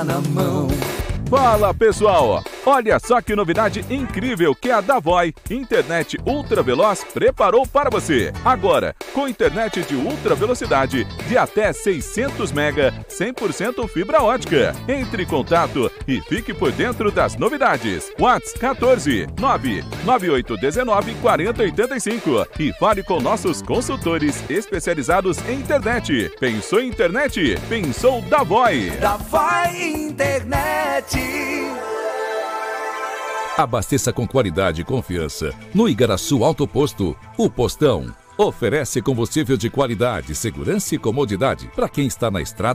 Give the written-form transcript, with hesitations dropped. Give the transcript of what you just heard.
na mão. Fala pessoal, olha só que novidade incrível que a Davoi Internet Ultra Veloz preparou para você. Agora, com internet de ultra velocidade de até 600 MB, 100% fibra ótica. Entre em contato e fique por dentro das novidades. WhatsApp 14 99819 4085 e fale com nossos consultores especializados em internet. Pensou em internet? Pensou Davoi. Davoi Internet. Abasteça com qualidade e confiança. No Igaraçu Auto Posto, o Postão oferece combustível de qualidade, segurança e comodidade para quem está na estrada.